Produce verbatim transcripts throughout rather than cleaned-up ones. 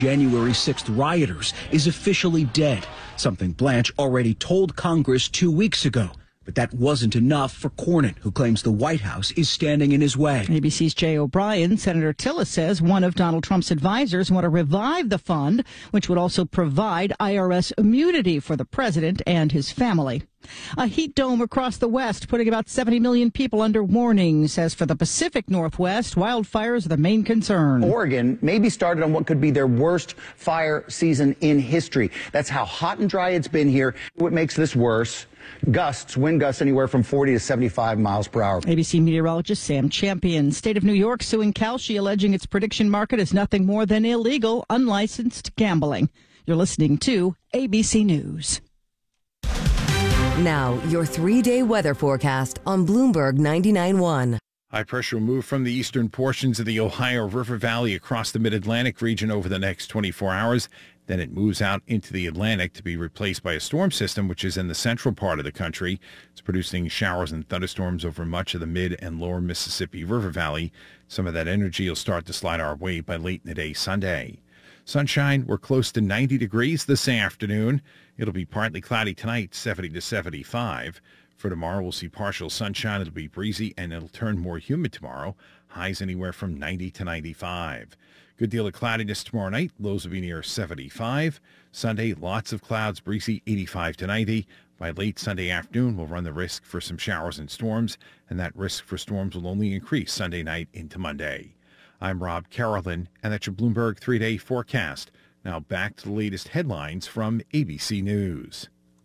January sixth rioters is officially dead, something Blanche already told Congress two weeks ago. But that wasn't enough for Cornyn, who claims the White House is standing in his way. A B C's Jay O'Brien, Senator Tillis says one of Donald Trump's advisors want to revive the fund, which would also provide I R S immunity for the president and his family. A heat dome across the West, putting about seventy million people under warnings. As for the Pacific Northwest, wildfires are the main concern. Oregon may be started on what could be their worst fire season in history. That's how hot and dry it's been here. What makes this worse? Gusts, wind gusts anywhere from forty to seventy-five miles per hour. A B C meteorologist Sam Champion. State of New York suing Kalshi, alleging its prediction market is nothing more than illegal, unlicensed gambling. You're listening to A B C News. Now, your three-day weather forecast on Bloomberg ninety-nine point one. High pressure will move from the eastern portions of the Ohio River Valley across the mid-Atlantic region over the next twenty-four hours. Then it moves out into the Atlantic to be replaced by a storm system, which is in the central part of the country. It's producing showers and thunderstorms over much of the mid and lower Mississippi River Valley. Some of that energy will start to slide our way by late in the day Sunday. Sunshine, we're close to ninety degrees this afternoon. It'll be partly cloudy tonight, seventy to seventy-five. For tomorrow, we'll see partial sunshine. It'll be breezy, and it'll turn more humid tomorrow. Highs anywhere from ninety to ninety-five. Good deal of cloudiness tomorrow night. Lows will be near seventy-five. Sunday, lots of clouds, breezy, eighty-five to ninety. By late Sunday afternoon, we'll run the risk for some showers and storms, and that risk for storms will only increase Sunday night into Monday. I'm Rob Carolyn, and that's your Bloomberg three-day forecast. Now back to the latest headlines from A B C News.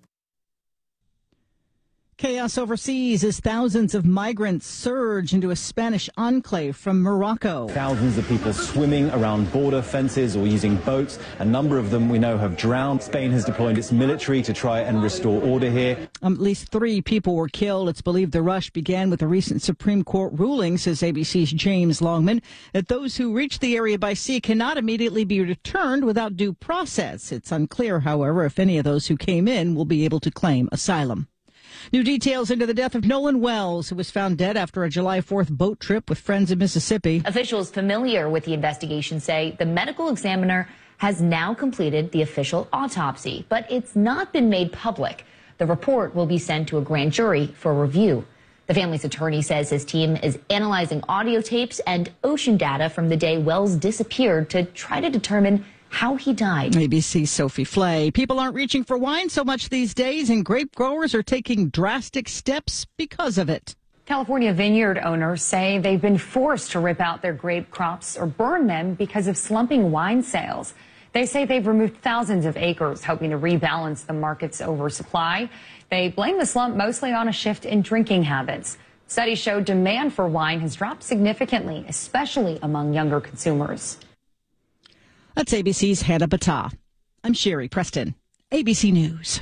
Chaos overseas as thousands of migrants surge into a Spanish enclave from Morocco. Thousands of people swimming around border fences or using boats. A number of them we know have drowned. Spain has deployed its military to try and restore order here. Um, at least three people were killed. It's believed the rush began with a recent Supreme Court ruling, says A B C's James Longman, that those who reach the area by sea cannot immediately be returned without due process. It's unclear, however, if any of those who came in will be able to claim asylum. New details into the death of Nolan Wells, who was found dead after a July fourth boat trip with friends in Mississippi. Officials familiar with the investigation say the medical examiner has now completed the official autopsy, but it's not been made public. The report will be sent to a grand jury for review. The family's attorney says his team is analyzing audio tapes and ocean data from the day Wells disappeared to try to determine how he died. A B C's Sophie Flay. People aren't reaching for wine so much these days, and grape growers are taking drastic steps because of it. California vineyard owners say they've been forced to rip out their grape crops or burn them because of slumping wine sales. They say they've removed thousands of acres, hoping to rebalance the market's oversupply. They blame the slump mostly on a shift in drinking habits. Studies show demand for wine has dropped significantly, especially among younger consumers. That's A B C's Hannah Battah. I'm Sherry Preston, A B C News.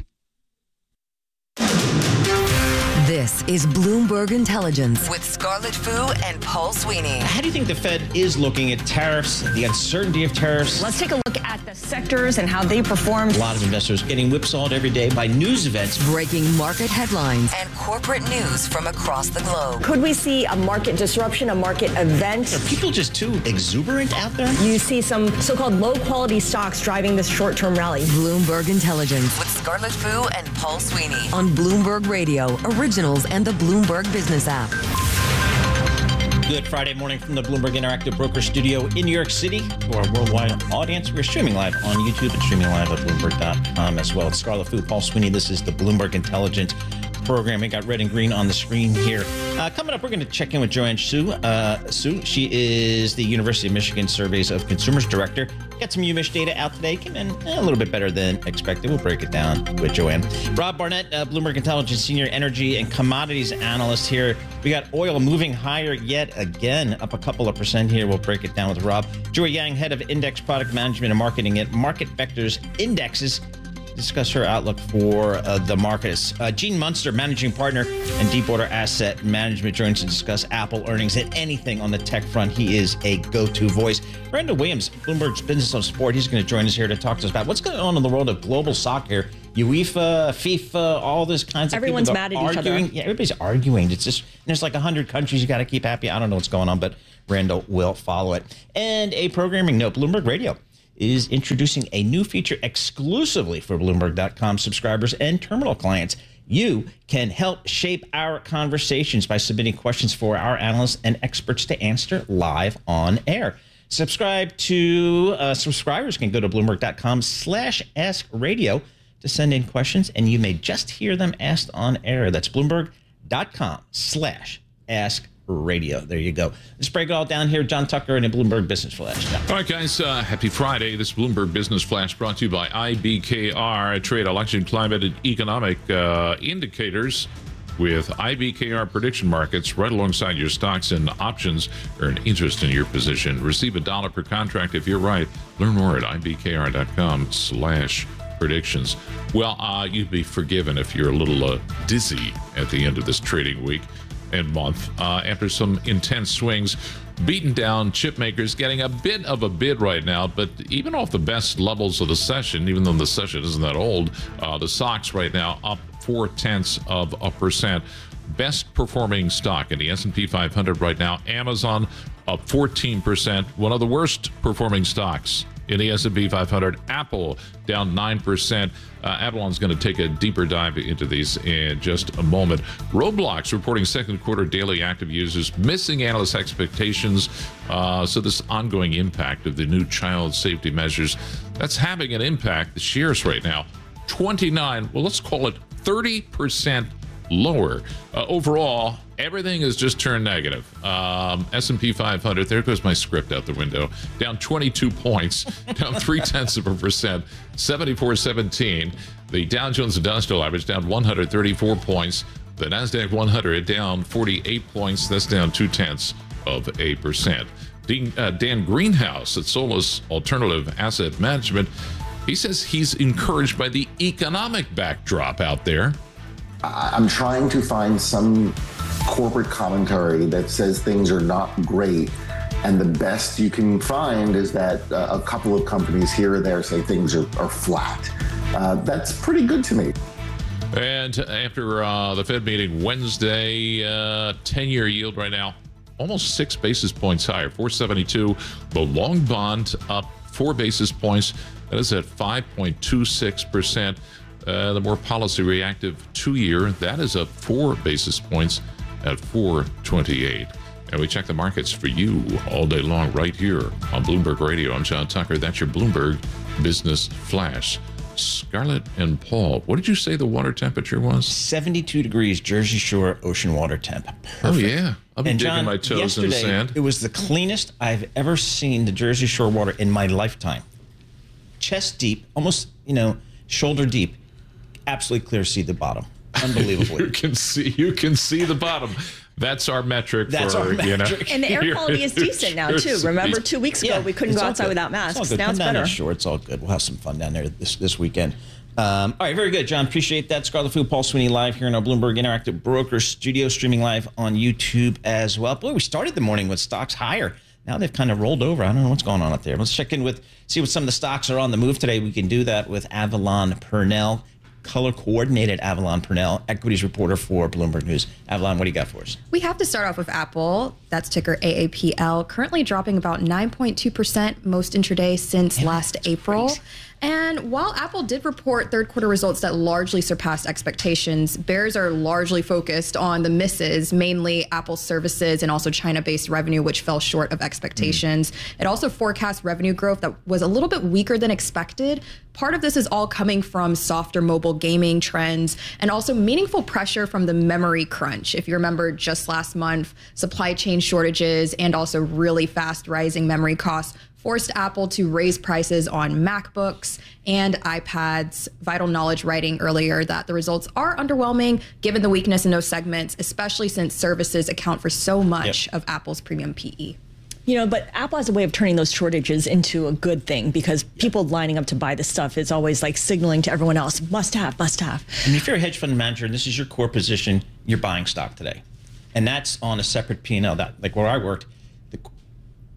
This is Bloomberg Intelligence with Scarlett Fu and Paul Sweeney. How do you think the Fed is looking at tariffs, the uncertainty of tariffs? Let's take a look at the sectors and how they performed. A lot of investors getting whipsawed every day by news events. Breaking market headlines and corporate news from across the globe. Could we see a market disruption, a market event? Are people just too exuberant out there? You see some so-called low-quality stocks driving this short-term rally. Bloomberg Intelligence with Scarlett Fu and Paul Sweeney on Bloomberg Radio, Originals, and the Bloomberg Business app. Good Friday morning from the Bloomberg Interactive Broker Studio in New York City. To our worldwide audience, we're streaming live on YouTube and streaming live at Bloomberg dot com as well. It's Scarlett Fu, Paul Sweeney. This is the Bloomberg Intelligence program. We got red and green on the screen here. Uh, coming up, we're going to check in with Joanne Su. Uh, Su, she is the University of Michigan Surveys of Consumers Director. Got some U M I S data out today. Came in eh, a little bit better than expected. We'll break it down with Joanne. Rob Barnett, uh, Bloomberg Intelligence Senior Energy and Commodities Analyst here. We got oil moving higher yet again, up a couple of percent here. We'll break it down with Rob. Joy Yang, Head of Index Product Management and Marketing at Market Vectors Indexes. Discuss her outlook for uh, the markets. Uh, Gene Munster, Managing Partner and Deepwater Asset Management, joins to discuss Apple earnings and anything on the tech front. He is a go-to voice. Brenda Williams, Bloomberg's Business of Sport, he's going to join us here to talk to us about what's going on in the world of global soccer. UEFA, FIFA, all this kinds of Everyone's people mad at arguing. each other. Yeah, everybody's arguing. It's just there's like a hundred countries you got to keep happy. I don't know what's going on, but Randall will follow it. And a programming note: Bloomberg Radio is introducing a new feature exclusively for Bloomberg dot com subscribers and terminal clients. You can help shape our conversations by submitting questions for our analysts and experts to answer live on air. Subscribe to uh, subscribers can go to Bloomberg dot com slash ask radio to send in questions, and you may just hear them asked on air. That's Bloomberg dot com slash ask radio. There you go. Let's break it all down here. John Tucker and a Bloomberg Business Flash. John. All right, guys. Uh, happy Friday. This Bloomberg Business Flash brought to you by I B K R, trade, election, climate, and economic uh, indicators with I B K R prediction markets right alongside your stocks and options. Earn interest in your position. Receive a dollar per contract if you're right. Learn more at I B K R dot com slash predictions. Well, uh, you'd be forgiven if you're a little uh, dizzy at the end of this trading week and month uh, after some intense swings. Beaten down chip makers getting a bit of a bid right now, but even off the best levels of the session, even though the session isn't that old, uh, the stocks right now up four tenths of a percent. Best performing stock in the S and P five hundred right now, Amazon up fourteen percent. One of the worst performing stocks in the S and P five hundred, Apple down nine percent. Uh, Avalon's going to take a deeper dive into these in just a moment. Roblox reporting second quarter daily active users missing analyst expectations. Uh, so this ongoing impact of the new child safety measures, that's having an impact. The shares right now, twenty-nine, well, let's call it thirty percent lower. Uh, overall, everything has just turned negative. Um, S and P five hundred, there goes my script out the window, down twenty-two points, down three tenths of a percent, seventy-four seventeen. The Dow Jones Industrial Average down one hundred thirty-four points. The NASDAQ one hundred down forty-eight points. That's down two tenths of a percent. Dean, uh, Dan Greenhouse at Solus Alternative Asset Management, he says he's encouraged by the economic backdrop out there. I'm trying to find some corporate commentary that says things are not great, and the best you can find is that uh, a couple of companies here or there say things are, are flat. Uh, that's pretty good to me. And after uh, the Fed meeting Wednesday, uh, ten-year yield right now almost six basis points higher, four seventy-two. The long bond up four basis points. That is at five point two six percent. Uh, the more policy reactive two-year, that is up four basis points at four twenty-eight. And we check the markets for you all day long right here on Bloomberg Radio. I'm John Tucker. That's your Bloomberg Business Flash. Scarlett and Paul, what did you say the water temperature was? seventy-two degrees, Jersey Shore ocean water temp. Perfect. Oh, yeah. I've been and digging John, my toes in the sand. It was the cleanest I've ever seen the Jersey Shore water in my lifetime. Chest deep, almost, you know, shoulder deep. Absolutely clear to see the bottom. Unbelievably. you can see you can see the bottom. That's our metric. That's for, our metric. You know, and the air quality is decent now, too. Remember, two weeks ago, yeah, we couldn't go outside good. without masks. It's all good. Now Come it's down better. there, sure, it's all good. We'll have some fun down there this, this weekend. Um, all right, very good, John. Appreciate that. Scarlet Fu, Paul Sweeney live here in our Bloomberg Interactive Brokers studio, streaming live on YouTube as well. Boy, we started the morning with stocks higher. Now they've kind of rolled over. I don't know what's going on up there. Let's check in with, see what some of the stocks are on the move today. We can do that with Avalon Purnell, color-coordinated Avalon Purnell, equities reporter for Bloomberg News. Avalon, what do you got for us? We have to start off with Apple. That's ticker A A P L, currently dropping about nine point two percent most intraday since yeah, last April. Crazy. And while Apple did report third quarter results that largely surpassed expectations, bears are largely focused on the misses, mainly Apple services and also China-based revenue, which fell short of expectations. Mm. It also forecasts revenue growth that was a little bit weaker than expected. Part of this is all coming from softer mobile gaming trends and also meaningful pressure from the memory crunch. If you remember, just last month, supply chain shortages and also really fast rising memory costs forced Apple to raise prices on MacBooks and iPads. Vital Knowledge writing earlier that the results are underwhelming given the weakness in those segments, especially since services account for so much yep. of Apple's premium P E. You know, but Apple has a way of turning those shortages into a good thing because people lining up to buy this stuff is always like signaling to everyone else, must have, must have. And if you're a hedge fund manager and this is your core position, you're buying stock today. And that's on a separate P and L. That, like where I worked, the,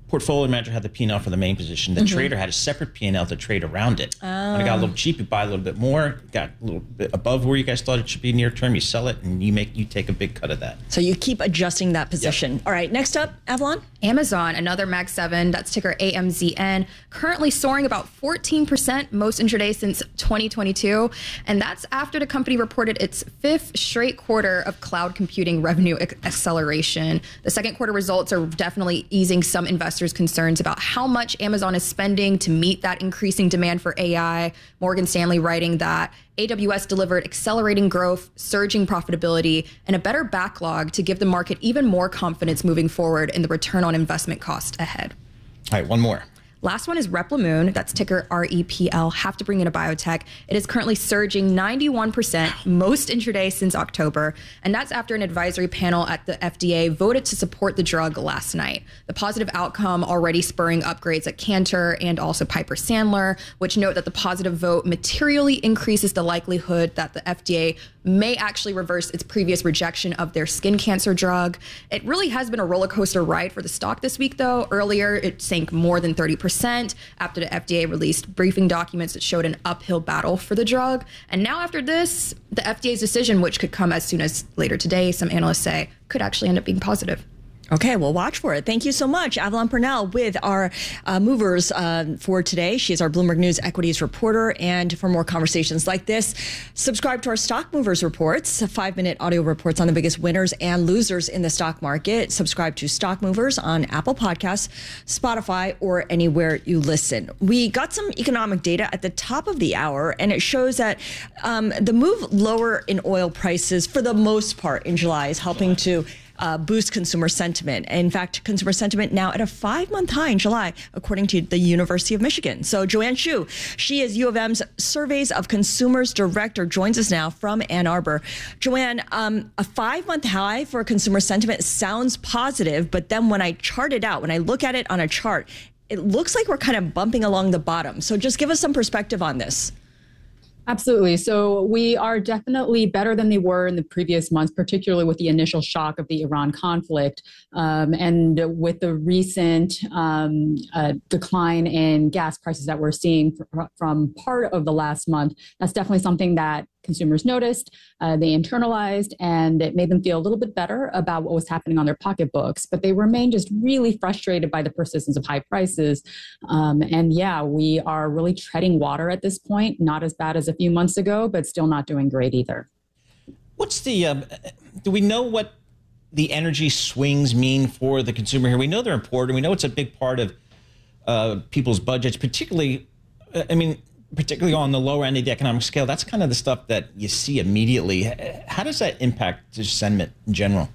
portfolio manager had the P and L for the main position. The mm-hmm. trader had a separate P and L to trade around it. Oh. When it got a little cheap, you buy a little bit more. Got a little bit above where you guys thought it should be near term. You sell it, and you make you take a big cut of that. So you keep adjusting that position. Yep. All right, next up, Avalon. Amazon, another Mag seven, that's ticker A M Z N, currently soaring about fourteen percent most intraday since twenty twenty-two. And that's after the company reported its fifth straight quarter of cloud computing revenue acceleration. The second quarter results are definitely easing some investors' concerns about how much Amazon is spending to meet that increasing demand for A I. Morgan Stanley writing that A W S delivered accelerating growth, surging profitability, and a better backlog to give the market even more confidence moving forward in the return on investment cost ahead. All right, one more. Last one is Replimune, that's ticker R E P L. Have to bring in a biotech. It is currently surging ninety-one percent most intraday since October, and that's after an advisory panel at the F D A voted to support the drug last night. The positive outcome already spurring upgrades at Cantor and also Piper Sandler, which note that the positive vote materially increases the likelihood that the F D A may actually reverse its previous rejection of their skin cancer drug. It really has been a roller coaster ride for the stock this week, though. Earlier, it sank more than thirty percent after the F D A released briefing documents that showed an uphill battle for the drug. And now after this, the F D A's decision, which could come as soon as later today, some analysts say, could actually end up being positive. Okay, well, watch for it. Thank you so much, Avalon Purnell, with our uh, movers uh, for today. She is our Bloomberg News equities reporter. And for more conversations like this, subscribe to our Stock Movers reports, five-minute audio reports on the biggest winners and losers in the stock market. Subscribe to Stock Movers on Apple Podcasts, Spotify, or anywhere you listen. We got some economic data at the top of the hour, and it shows that um, the move lower in oil prices, for the most part in July, is helping to Uh, boost consumer sentiment. In fact, consumer sentiment now at a five-month high in July, according to the University of Michigan. So Joanne Shu, she is U of M's Surveys of Consumers Director, joins us now from Ann Arbor. Joanne, um, a five-month high for consumer sentiment sounds positive, but then when I chart it out, when I look at it on a chart, it looks like we're kind of bumping along the bottom. So just give us some perspective on this. Absolutely. So we are definitely better than they were in the previous months, particularly with the initial shock of the Iran conflict. Um, and with the recent um, uh, decline in gas prices that we're seeing fr- from part of the last month, that's definitely something that consumers noticed, uh, they internalized, and it made them feel a little bit better about what was happening on their pocketbooks. But they remain just really frustrated by the persistence of high prices. Um, and yeah, we are really treading water at this point, not as bad as a few months ago, but still not doing great either. What's the, um, do we know what the energy swings mean for the consumer here? We know they're important. We know it's a big part of uh, people's budgets, particularly, uh, I mean, particularly on the lower end of the economic scale. That's kind of the stuff that you see immediately. How does that impact just sentiment in general?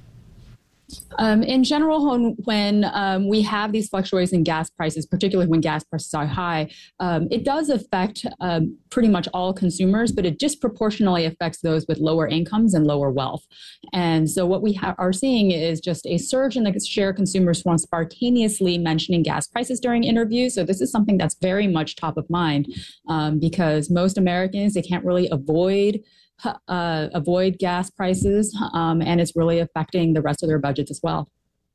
Um, in general, when, when um, we have these fluctuations in gas prices, particularly when gas prices are high, um, it does affect um, pretty much all consumers, but it disproportionately affects those with lower incomes and lower wealth. And so what we ha- are seeing is just a surge in the share of consumers who are spontaneously mentioning gas prices during interviews. So this is something that's very much top of mind um, because most Americans, they can't really avoid Uh, avoid gas prices, um, and it's really affecting the rest of their budgets as well.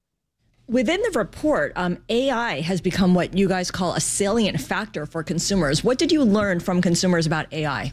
Within the report, um, A I has become what you guys call a salient factor for consumers. What did you learn from consumers about A I?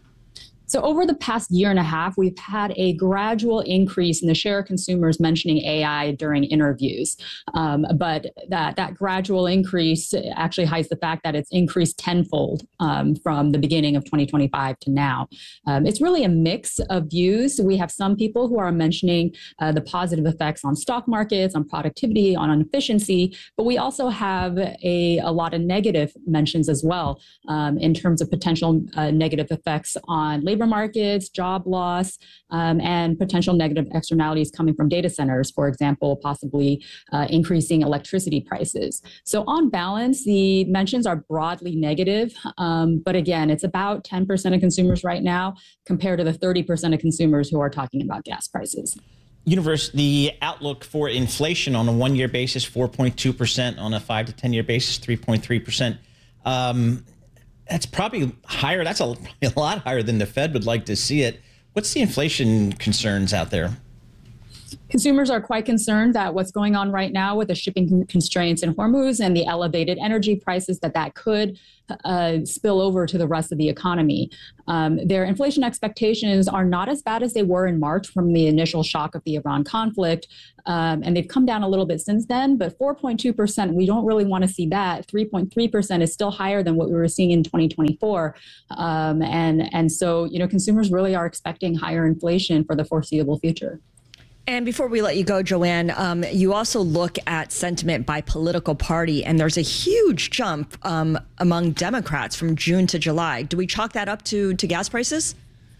So over the past year and a half, we've had a gradual increase in the share of consumers mentioning A I during interviews. Um, but that, that gradual increase actually hides the fact that it's increased tenfold um, from the beginning of twenty twenty-five to now. Um, it's really a mix of views. We have some people who are mentioning uh, the positive effects on stock markets, on productivity, on efficiency, but we also have a, a lot of negative mentions as well um, in terms of potential uh, negative effects on labor markets, job loss, um, and potential negative externalities coming from data centers, for example, possibly uh, increasing electricity prices. So on balance, the mentions are broadly negative. Um, but again, it's about ten percent of consumers right now compared to the thirty percent of consumers who are talking about gas prices. Universe, the outlook for inflation on a one-year basis, four point two percent, on a five to ten-year basis, three point three percent. Um, That's probably higher. That's a, a lot higher than the Fed would like to see it. What's the inflation concerns out there? Consumers are quite concerned that what's going on right now with the shipping constraints in Hormuz and the elevated energy prices, that that could uh, spill over to the rest of the economy. Um, their inflation expectations are not as bad as they were in March from the initial shock of the Iran conflict. Um, and they've come down a little bit since then, but four point two percent, we don't really want to see that. three point three percent is still higher than what we were seeing in twenty twenty-four. Um, and, and so, you know, consumers really are expecting higher inflation for the foreseeable future. And before we let you go, Joanne, um, you also look at sentiment by political party, and there's a huge jump um, among Democrats from June to July. Do we chalk that up to, to gas prices?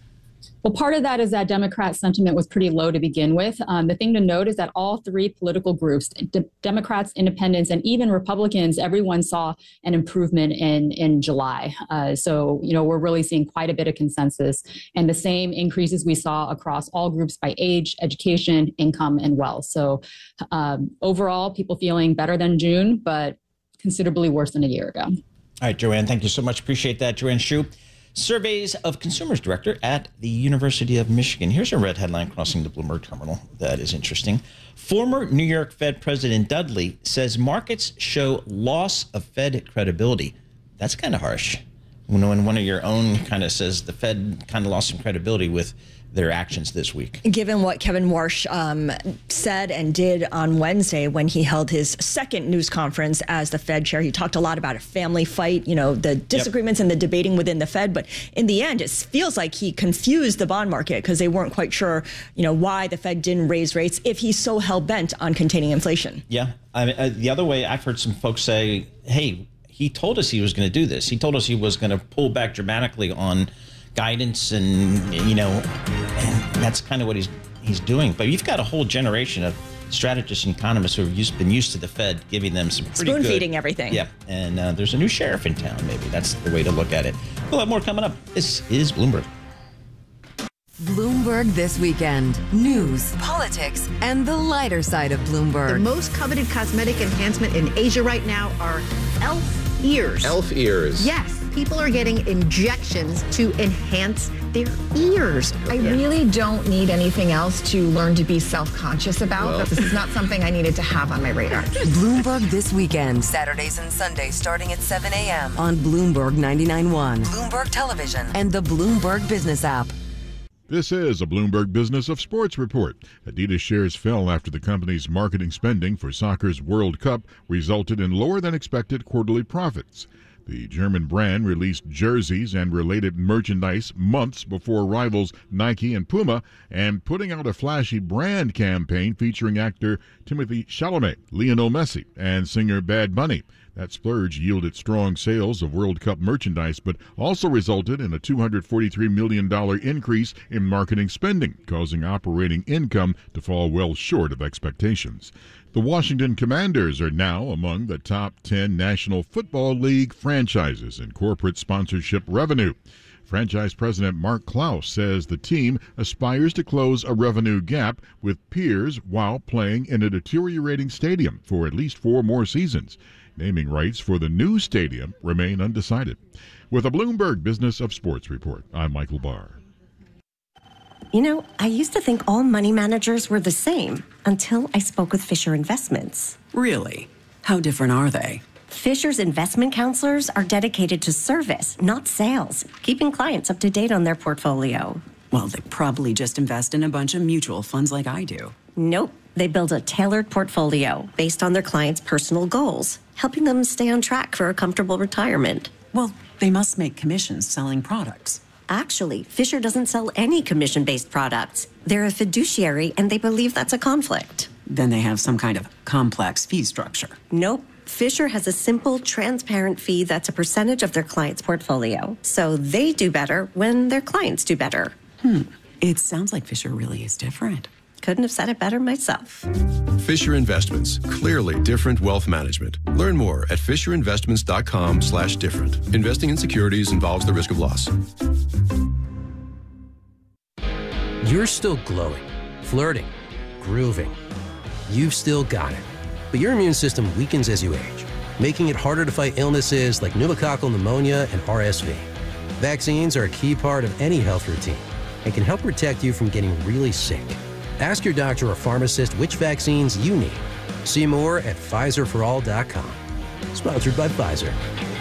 Well, part of that is that Democrat sentiment was pretty low to begin with. Um, the thing to note is that all three political groups, de- Democrats, independents, and even Republicans, everyone saw an improvement in, in July. Uh, so, you know, we're really seeing quite a bit of consensus, and the same increases we saw across all groups by age, education, income, and wealth. So um, overall, people feeling better than June, but considerably worse than a year ago. All right, Joanne, thank you so much. Appreciate that. Joanne Shu, Surveys of Consumers Director at the University of Michigan. Here's a red headline crossing the Bloomberg terminal that is interesting. Former New York Fed President Dudley says markets show loss of Fed credibility. That's kind of harsh. When one of your own kind of says the Fed kind of lost some credibility with their actions this week. Given what Kevin Warsh um, said and did on Wednesday when he held his second news conference as the Fed chair, he talked a lot about a family fight, you know, the disagreements yep. and the debating within the Fed. But in the end, it feels like he confused the bond market because they weren't quite sure, you know, why the Fed didn't raise rates if he's so hell-bent on containing inflation. Yeah. I mean, uh, the other way, I've heard some folks say, hey, he told us he was going to do this. He told us he was going to pull back dramatically on guidance, and you know, and that's kind of what he's he's doing. But you've got a whole generation of strategists and economists who have used, been used to the Fed giving them some pretty spoon good, feeding everything. Yeah, and uh, there's a new sheriff in town. Maybe that's the way to look at it. We'll have more coming up. This is Bloomberg. Bloomberg This Weekend. News, politics, and the lighter side of Bloomberg. The most coveted cosmetic enhancement in Asia right now are e l f ears. e l f ears. Yes. People are getting injections to enhance their ears. I Yeah. really don't need anything else to learn to be self-conscious about. Well. This is not something I needed to have on my radar. Bloomberg This Weekend. Saturdays and Sundays starting at seven a.m. on Bloomberg ninety-nine point one, Bloomberg Television, and the Bloomberg Business app. This is a Bloomberg Business of Sports report. Adidas shares fell after the company's marketing spending for soccer's World Cup resulted in lower than expected quarterly profits. The German brand released jerseys and related merchandise months before rivals Nike and Puma, and putting out a flashy brand campaign featuring actor Timothée Chalamet, Lionel Messi, and singer Bad Bunny. That splurge yielded strong sales of World Cup merchandise, but also resulted in a two hundred forty-three million dollars increase in marketing spending, causing operating income to fall well short of expectations. The Washington Commanders are now among the top ten National Football League franchises in corporate sponsorship revenue. Franchise president Mark Klaus says the team aspires to close a revenue gap with peers while playing in a deteriorating stadium for at least four more seasons. Naming rights for the new stadium remain undecided. With a Bloomberg Business of Sports report, I'm Michael Barr. You know, I used to think all money managers were the same until I spoke with Fisher Investments. Really? How different are they? Fisher's investment counselors are dedicated to service, not sales, keeping clients up to date on their portfolio. Well, they probably just invest in a bunch of mutual funds like I do. Nope. They build a tailored portfolio based on their clients' personal goals, helping them stay on track for a comfortable retirement. Well, they must make commissions selling products. Actually, Fisher doesn't sell any commission-based products. They're a fiduciary, and they believe that's a conflict. Then they have some kind of complex fee structure. Nope. Fisher has a simple, transparent fee that's a percentage of their client's portfolio. So they do better when their clients do better. Hmm. It sounds like Fisher really is different. Couldn't have said it better myself. Fisher Investments. Clearly different wealth management. Learn more at fisher investments dot com slash different. Investing in securities involves the risk of loss. You're still glowing, flirting, grooving. You've still got it. But your immune system weakens as you age, making it harder to fight illnesses like pneumococcal pneumonia and R S V. Vaccines are a key part of any health routine and can help protect you from getting really sick. Ask your doctor or pharmacist which vaccines you need. See more at Pfizer for all dot com. Sponsored by Pfizer.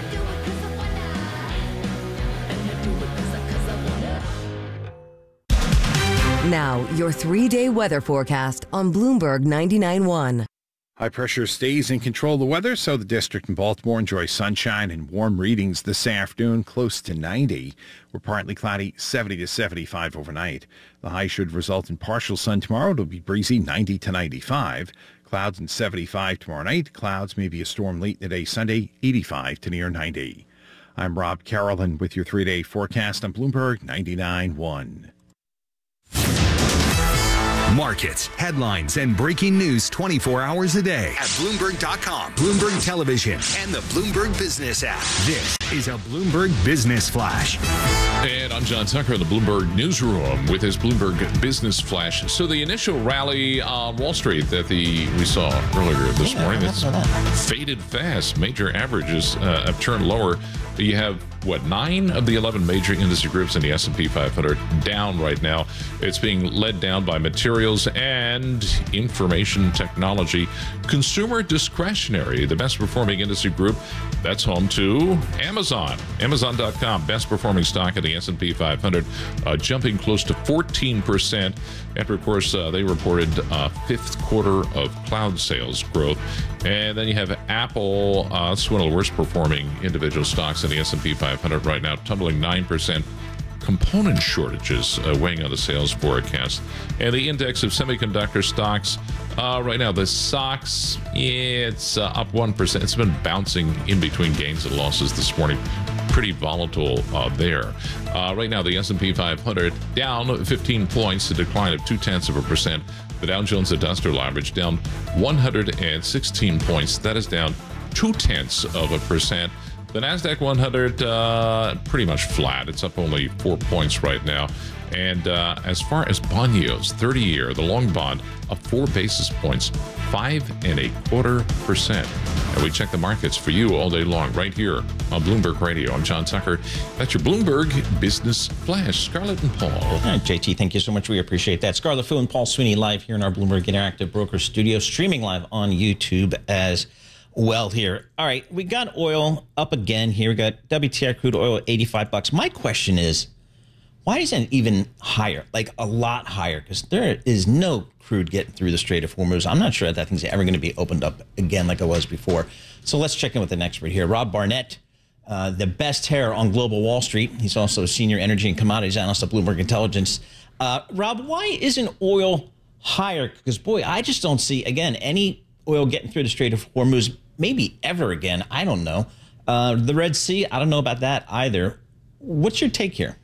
Now, your three-day weather forecast on Bloomberg ninety-nine point one. High pressure stays in control of the weather, so the district in Baltimore enjoys sunshine and warm readings this afternoon, close to ninety. We're partly cloudy, seventy to seventy-five overnight. The high should result in partial sun tomorrow. It'll be breezy, ninety to ninety-five. Clouds and seventy-five tomorrow night. Clouds, maybe a storm late in the day Sunday, eighty-five to near ninety. I'm Rob Carolyn with your three-day forecast on Bloomberg ninety-nine point one. Markets, headlines, and breaking news twenty-four hours a day at Bloomberg dot com, Bloomberg Television, and the Bloomberg Business app. This is a Bloomberg Business Flash. And I'm John Tucker in the Bloomberg Newsroom with his Bloomberg Business Flash. So the initial rally on Wall Street that the we saw earlier this yeah, morning, that's it's faded fast. Major averages uh, have turned lower. You have, what, nine of the eleven major industry groups in the S and P five hundred down right now. It's being led down by materials and information technology. Consumer discretionary, the best performing industry group, that's home to Amazon. Amazon dot com, best performing stock in the S and P five hundred, uh, jumping close to fourteen percent after, of course, uh, they reported uh, fifth quarter of cloud sales growth. And then you have Apple, uh, it's one of the worst performing individual stocks in the S and P five hundred right now, tumbling nine percent. Component shortages uh, weighing on the sales forecast. And the index of semiconductor stocks, uh, right now, the S O X, it's uh, up one percent. It's been bouncing in between gains and losses this morning. Pretty volatile uh, there. Uh, right now, the S and P five hundred down fifteen points, a decline of two-tenths of a percent. The Dow Jones Industrial Average down one hundred sixteen points. That is down two-tenths of a percent. The NASDAQ one hundred, uh, pretty much flat. It's up only four points right now. And uh, as far as bond yields, thirty-year, the long bond, up four basis points, five and a quarter percent. And we check the markets for you all day long right here on Bloomberg Radio. I'm John Tucker. That's your Bloomberg Business Flash. Scarlett and Paul. All right, J T, thank you so much. We appreciate that. Scarlett Fu and Paul Sweeney live here in our Bloomberg Interactive Broker Studio, streaming live on YouTube as well here. All right, we got oil up again here. We got W T I crude oil at eighty-five bucks. My question is, why isn't it even higher, like a lot higher? Because there is no crude getting through the Strait of Hormuz. I'm not sure that, that thing's ever going to be opened up again like it was before. So let's check in with an expert here. Rob Barnett, uh, the best hair on Global Wall Street. He's also a senior energy and commodities analyst at Bloomberg Intelligence. Uh, Rob, why isn't oil higher? Because, boy, I just don't see, again, any oil getting through the Strait of Hormuz, maybe ever again. I don't know. Uh, the Red Sea, I don't know about that either. What's your take here?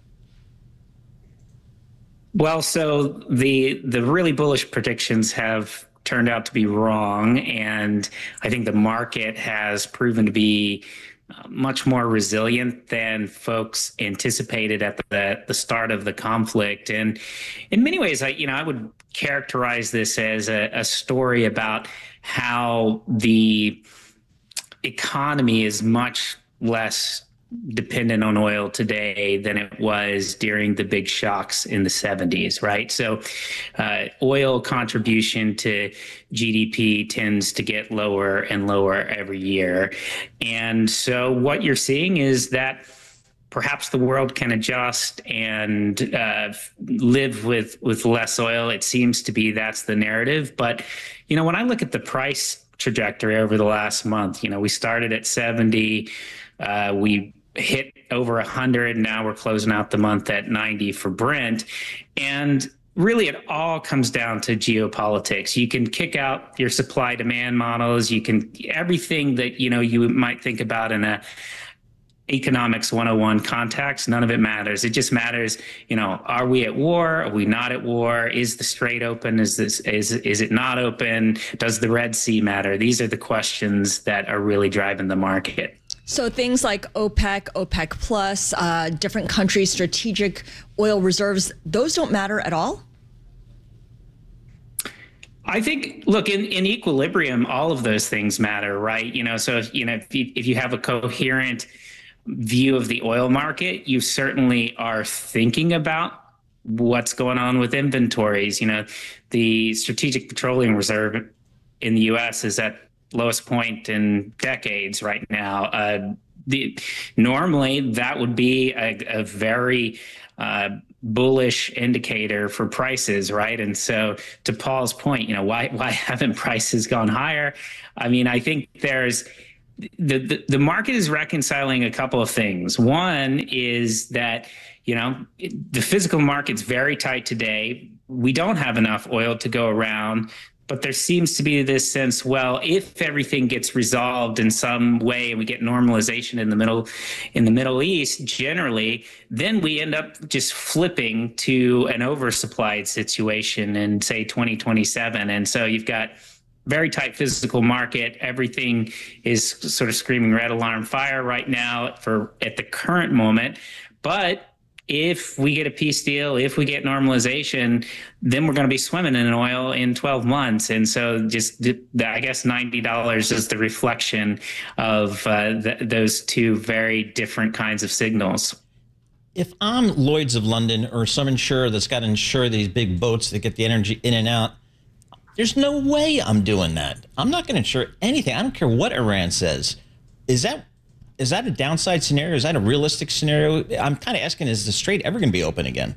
Well, so the the really bullish predictions have turned out to be wrong, and I think the market has proven to be much more resilient than folks anticipated at the, the start of the conflict. And in many ways, I you know I would characterize this as a, a story about how the economy is much less dependent on oil today than it was during the big shocks in the seventies, right? So uh, oil contribution to G D P tends to get lower and lower every year. And so what you're seeing is that perhaps the world can adjust and uh, live with, with less oil. It seems to be that's the narrative. But, you know, when I look at the price trajectory over the last month, you know, we started at seventy, uh, we hit over one hundred. Now we're closing out the month at ninety for Brent. And really, it all comes down to geopolitics. You can kick out your supply demand models. You can everything that, you know, you might think about in a economics one oh one context. None of it matters. It just matters, you know, are we at war? Are we not at war? Is the Strait open? Is this is is it not open? Does the Red Sea matter? These are the questions that are really driving the market. So things like OPEC, OPEC plus, uh, different countries' strategic oil reserves, those don't matter at all? I think, look, in, in equilibrium, all of those things matter, right? You know, so if, you know, if you, if you have a coherent view of the oil market, you certainly are thinking about what's going on with inventories. You know, the Strategic Petroleum Reserve in the U S is at lowest point in decades right now. Uh, the, normally, that would be a, a very uh, bullish indicator for prices, right? And so, to Paul's point, you know, why why haven't prices gone higher? I mean, I think there's the the, the market is reconciling a couple of things. One is that, you know, the physical market's very tight today. We don't have enough oil to go around. But there seems to be this sense, well, if everything gets resolved in some way and we get normalization in the middle, in the Middle East, generally, then we end up just flipping to an oversupplied situation in, say, twenty twenty-seven. And so you've got very tight physical market. Everything is sort of screaming red alarm fire right now for at the current moment. But if we get a peace deal, if we get normalization, then we're going to be swimming in oil in twelve months. And so just, the, I guess, ninety dollars is the reflection of uh, th- those two very different kinds of signals. If I'm Lloyd's of London or some insurer that's got to insure these big boats that get the energy in and out, there's no way I'm doing that. I'm not going to insure anything. I don't care what Iran says. Is that Is that a downside scenario? Is that a realistic scenario? I'm kind of asking, is the Strait ever going to be open again?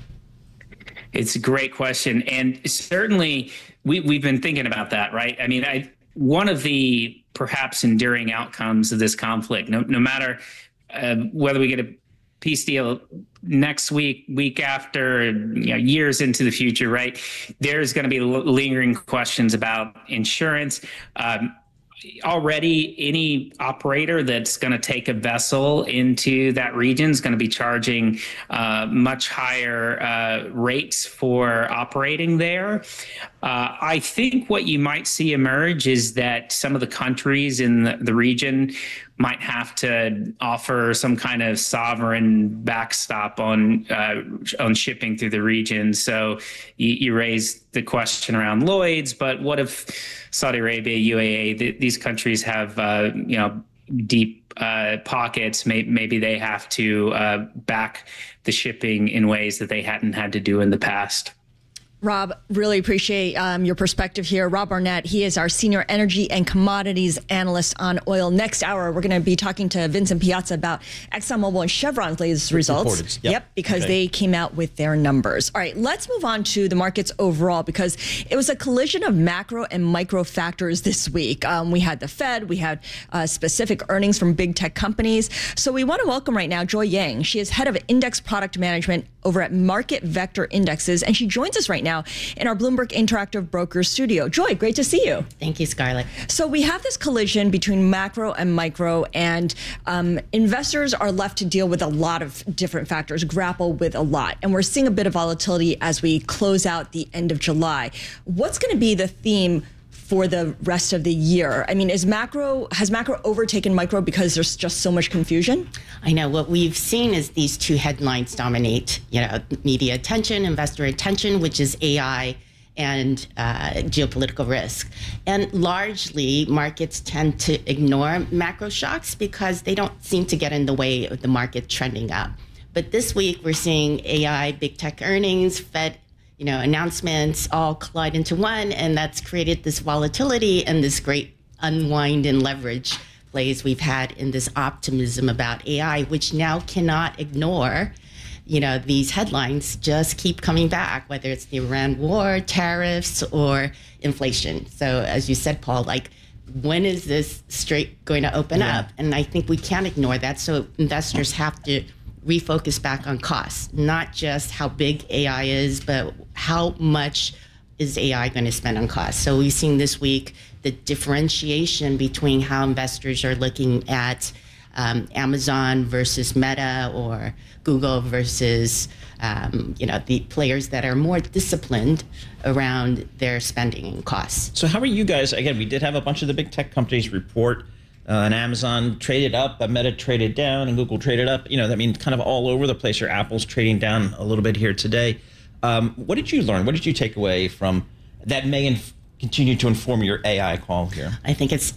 It's a great question. And certainly we, we've been thinking about that, right? I mean, I, one of the perhaps enduring outcomes of this conflict, no, no matter uh, whether we get a peace deal next week, week after, you know, years into the future, right? There's going to be lingering questions about insurance. Um, Already, any operator that's going to take a vessel into that region is going to be charging uh, much higher uh, rates for operating there. Uh, I think what you might see emerge is that some of the countries in the, the region might have to offer some kind of sovereign backstop on uh, on shipping through the region. So you, you raised the question around Lloyd's, but what if Saudi Arabia, U A E, th- these countries have uh, you know deep uh, pockets? May- maybe they have to uh, back the shipping in ways that they hadn't had to do in the past. Rob, really appreciate um, your perspective here. Rob Arnett, he is our senior energy and commodities analyst on oil. Next hour, we're going to be talking to Vincent Piazza about ExxonMobil and Chevron's latest results. Yep. yep, because okay. they came out with their numbers. All right, let's move on to the markets overall, because it was a collision of macro and micro factors this week. Um, we had the Fed, we had uh, specific earnings from big tech companies. So we want to welcome right now Joy Yang. She is head of index product management over at Market Vector Indexes, and she joins us right now in our Bloomberg Interactive Brokers studio. Joy, great to see you. Thank you, Scarlett. So we have this collision between macro and micro, and um, investors are left to deal with a lot of different factors, grapple with a lot. And we're seeing a bit of volatility as we close out the end of July. What's going to be the theme for the rest of the year? I mean, is macro, has macro overtaken micro because there's just so much confusion? I know what we've seen is these two headlines dominate, you know, media attention, investor attention, which is A I and uh, geopolitical risk. And largely, markets tend to ignore macro shocks because they don't seem to get in the way of the market trending up. But this week, we're seeing A I, big tech earnings, Fed you know, announcements all collide into one, and that's created this volatility and this great unwind and leverage plays we've had in this optimism about A I, which now cannot ignore, you know, these headlines just keep coming back, whether it's the Iran war, tariffs, or inflation. So as you said, Paul, like, when is this strait going to open yeah. up? And I think we can't ignore that. So investors have to refocus back on costs, not just how big A I is, but how much is A I going to spend on costs. So we've seen this week the differentiation between how investors are looking at um, Amazon versus Meta, or Google versus um, you know, the players that are more disciplined around their spending and costs. So how are you guys? Again, we did have a bunch of the big tech companies report. Uh, and Amazon traded up, but Meta traded down, and Google traded up. You know, I mean, kind of all over the place. Or Apple's trading down a little bit here today. Um, what did you learn? What did you take away from that may inf- continue to inform your A I call here? I think it's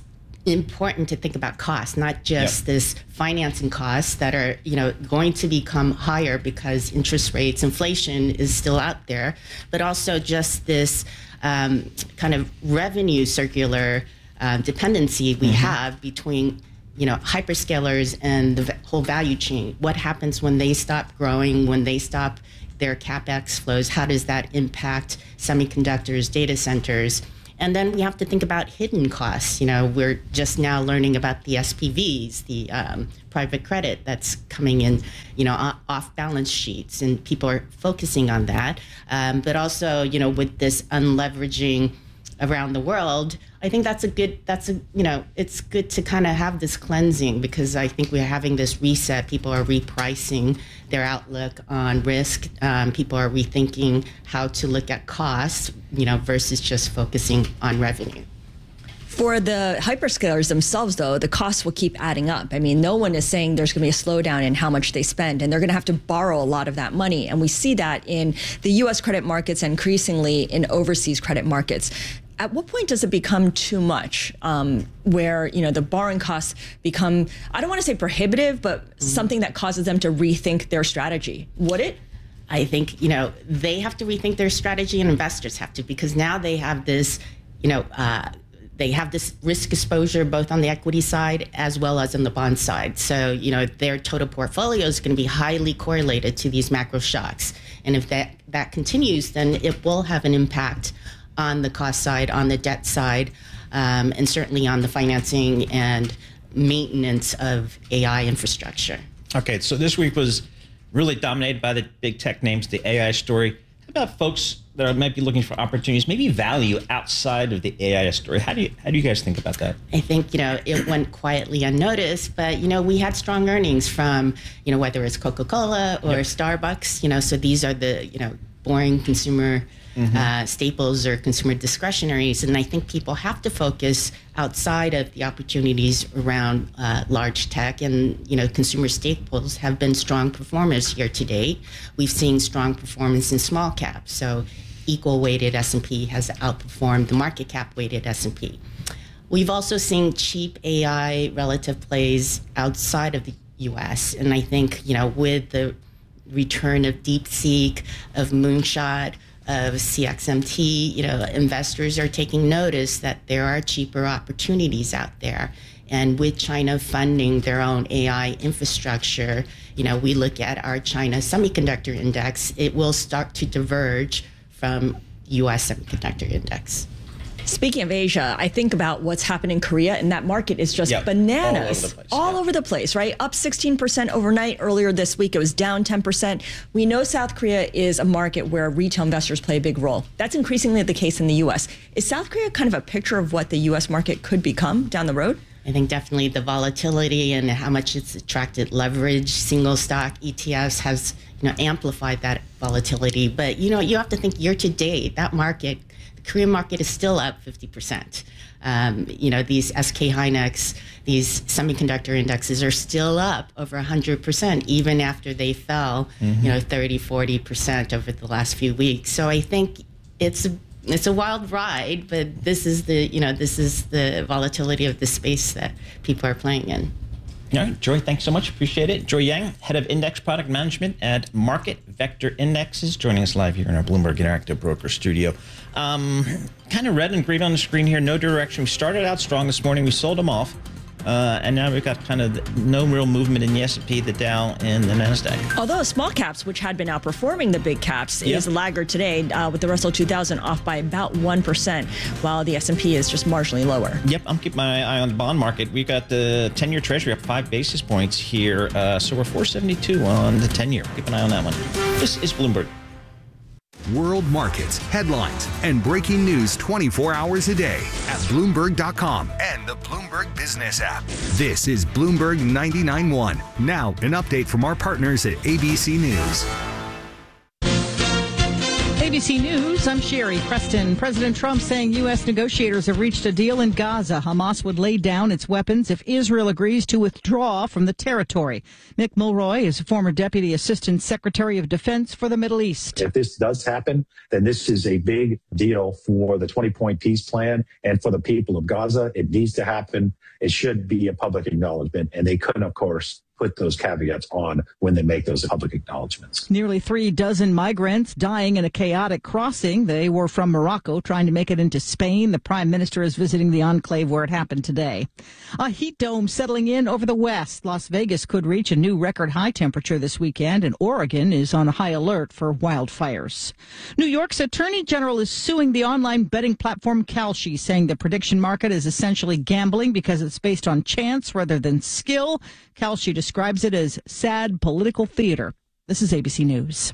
important to think about costs, not just Yep. this financing costs that are, you know, going to become higher because interest rates, inflation is still out there, but also just this um, kind of revenue circular uh, dependency we Mhm. have between, you know, hyperscalers and the v- whole value chain. What happens when they stop growing, when they stop their CapEx flows? How does that impact semiconductors, data centers? And then we have to think about hidden costs. You know, we're just now learning about the S P Vs, the um, private credit that's coming in, you know, o- off balance sheets, and people are focusing on that. Um, but also, you know, with this unleveraging around the world, I think that's a good, that's a, you know, it's good to kind of have this cleansing, because I think we're having this reset. People are repricing their outlook on risk. Um, people are rethinking how to look at costs, you know, versus just focusing on revenue. For the hyperscalers themselves, though, the costs will keep adding up. I mean, no one is saying there's going to be a slowdown in how much they spend, and they're going to have to borrow a lot of that money. And we see that in the U S credit markets and increasingly in overseas credit markets. At what point does it become too much, um, where, you know, the borrowing costs become, I don't want to say prohibitive, but mm-hmm. something that causes them to rethink their strategy? Would it? I think, you know, they have to rethink their strategy, and investors have to, because now they have this, you know, uh, they have this risk exposure both on the equity side as well as on the bond side. So, you know, their total portfolio is going to be highly correlated to these macro shocks. And if that, that continues, then it will have an impact on the cost side, on the debt side, um, and certainly on the financing and maintenance of A I infrastructure. Okay, so this week was really dominated by the big tech names, the A I story. How about folks that are, might be looking for opportunities, maybe value outside of the A I story? How do you how do you guys think about that? I think, you know, it went quietly unnoticed, but, you know, we had strong earnings from, you know, whether it's Coca-Cola or Yep. Starbucks, you know, so these are the, you know, boring consumer Mm-hmm. Uh, staples or consumer discretionaries. And I think people have to focus outside of the opportunities around uh, large tech, and, you know, consumer staples have been strong performers year to date. We've seen strong performance in small caps. So equal weighted S and P has outperformed the market cap weighted S and P. We've also seen cheap A I relative plays outside of the U S. And I think, you know, with the return of DeepSeek, of Moonshot, of C X M T, you know, investors are taking notice that there are cheaper opportunities out there. And with China funding their own A I infrastructure, you know, we look at our China Semiconductor Index, it will start to diverge from U S Semiconductor Index. Speaking of Asia, I think about what's happened in Korea, and that market is just Yep. bananas. All over the place. All Yep. over the place, right? Up sixteen percent overnight. Earlier this week, it was down ten percent. We know South Korea is a market where retail investors play a big role. That's increasingly the case in the U S. Is South Korea kind of a picture of what the U S market could become down the road? I think definitely the volatility and how much it's attracted leverage, single stock E T Fs has, you know, amplified that volatility. But, you know, you have to think year to date, that market, the Korean market is still up fifty percent. Um, you know, these S K Hynix, these semiconductor indexes are still up over one hundred percent, even after they fell, mm-hmm. you know, thirty, forty percent over the last few weeks. So I think it's a It's a wild ride, but this is the, you know, this is the volatility of the space that people are playing in. All right, Joy, thanks so much. Appreciate it. Joy Yang, Head of Index Product Management at Market Vector Indexes, joining us live here in our Bloomberg Interactive Broker Studio. Um, kind of red and green on the screen here, no direction. We started out strong this morning. We sold them off. Uh, and now we've got kind of no real movement in the S and P, the Dow, and the NASDAQ. Although small caps, which had been outperforming the big caps, Yep. is laggard today, uh, with the Russell two thousand off by about one percent, while the S and P is just marginally lower. Yep, I'm keeping my eye on the bond market. We've got the ten-year Treasury up five basis points here, uh, so we're four seventy-two on the ten-year. Keep an eye on that one. This is Bloomberg. World markets, headlines, and breaking news twenty-four hours a day at Bloomberg dot com and the Bloomberg Business app. This is Bloomberg ninety-nine point one. Now, an update from our partners at A B C News. A B B C News, I'm Sherry Preston. President Trump saying U S negotiators have reached a deal in Gaza. Hamas would lay down its weapons if Israel agrees to withdraw from the territory. Nick Mulroy is a former Deputy Assistant Secretary of Defense for the Middle East. If this does happen, then this is a big deal for the twenty-point peace plan and for the people of Gaza. It needs to happen. It should be a public acknowledgement, and they couldn't, of course, put those caveats on when they make those public acknowledgments. Nearly three dozen migrants dying in a chaotic crossing. They were from Morocco trying to make it into Spain. The prime minister is visiting the enclave where it happened today. A heat dome settling in over the west. Las Vegas could reach a new record high temperature this weekend, and Oregon is on high alert for wildfires. New York's attorney general is suing the online betting platform Kalshi, saying the prediction market is essentially gambling because it's based on chance rather than skill. Kalshi describes it as sad political theater. This is A B C News.